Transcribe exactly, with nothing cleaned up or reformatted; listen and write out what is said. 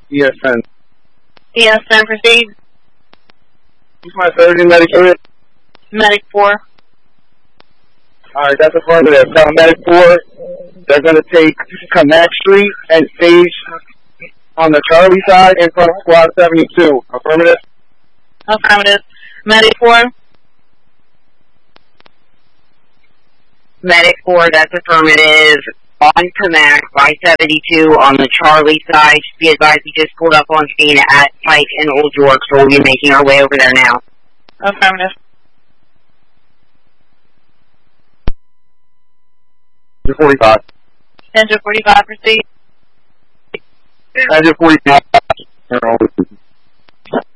E S N. E S N, proceed. Who's my third in medic unit? Medic four. Alright, that's affirmative. So medic four, they're going to take Connect Street and stage on the Charlie side in front of Squad seventy-two. Affirmative? Affirmative. Medic four. Medic four, that's affirmative. On Connect by seventy-two on the Charlie side. Be advised, we just pulled up on scene at Pike and Old York, so we'll be making our way over there now. Affirmative. forty-five. Engine forty-five, proceed. Engine forty-five.